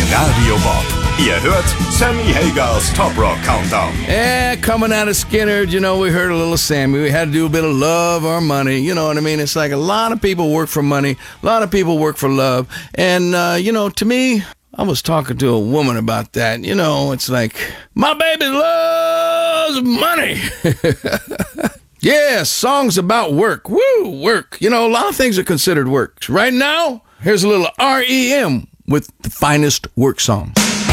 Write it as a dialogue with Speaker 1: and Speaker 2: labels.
Speaker 1: Radio Bob. Ihr hört Sammy Hagers Top Rock Countdown.
Speaker 2: And coming out of Skinner, you know, we heard a little Sammy. We had to do a bit of love or money. You know what I mean? It's like a lot of people work for money. A lot of people work for love. And, you know, to me, I was talking to a woman about that. You know, it's like, my baby loves money. Yeah, songs about work. Woo, work. You know, a lot of things are considered work. Right now, here's a little REM with the finest work songs.